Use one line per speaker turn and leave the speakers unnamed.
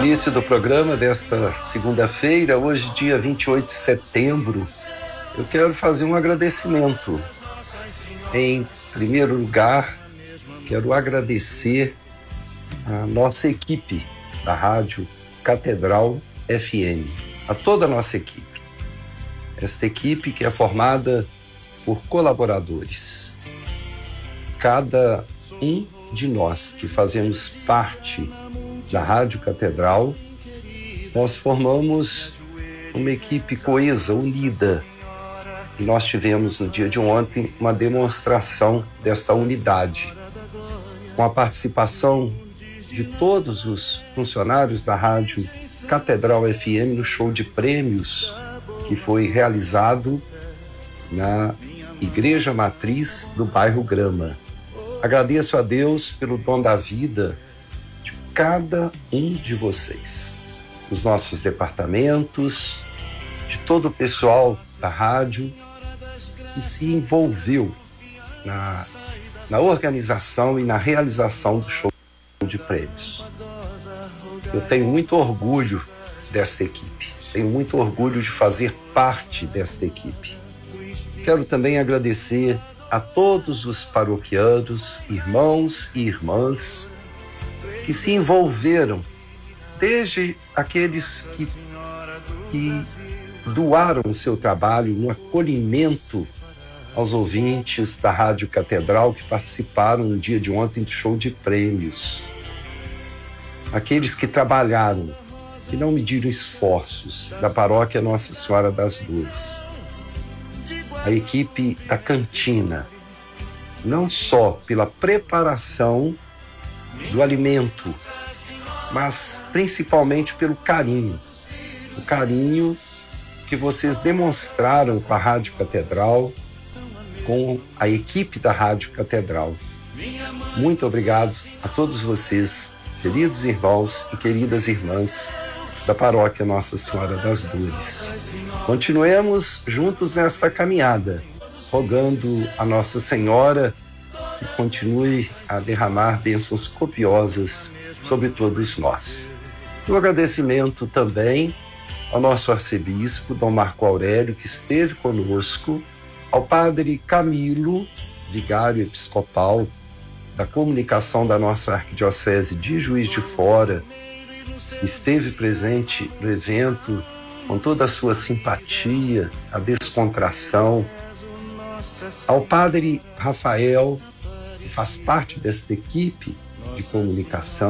início do programa desta segunda-feira, hoje dia 28 de setembro, eu quero fazer um agradecimento. Em primeiro lugar, quero agradecer a nossa equipe da Rádio Catedral FM, a toda a nossa equipe. Esta equipe que é formada por colaboradores. Cada um de nós que fazemos parte da Rádio Catedral, nós formamos uma equipe coesa, unida. E nós tivemos no dia de ontem uma demonstração desta unidade, com a participação de todos os funcionários da Rádio Catedral FM no show de prêmios que foi realizado na Igreja Matriz do bairro Grama. Agradeço a Deus pelo dom da vida de cada um de vocês, dos nossos departamentos, de todo o pessoal da rádio que se envolveu na organização e na realização do show de prêmios. Eu tenho muito orgulho desta equipe, tenho muito orgulho de fazer parte desta equipe. Quero também agradecer a todos os paroquianos, irmãos e irmãs que se envolveram, desde aqueles que doaram o seu trabalho no acolhimento aos ouvintes da Rádio Catedral que participaram no dia de ontem do show de prêmios. Aqueles que trabalharam, que não mediram esforços da paróquia Nossa Senhora das Dores. A equipe da cantina, não só pela preparação do alimento, mas principalmente pelo carinho. O carinho que vocês demonstraram com a Rádio Catedral, com a equipe da Rádio Catedral. Muito obrigado a todos vocês, queridos irmãos e queridas irmãs da paróquia Nossa Senhora das Dores. Continuemos juntos nesta caminhada, rogando a Nossa Senhora que continue a derramar bênçãos copiosas sobre todos nós. Um agradecimento também ao nosso arcebispo, Dom Marco Aurélio, que esteve conosco, ao padre Camilo, vigário episcopal da comunicação da nossa arquidiocese de Juiz de Fora, que esteve presente no evento com toda a sua simpatia, a descontração, ao padre Rafael, que faz parte desta equipe de comunicação,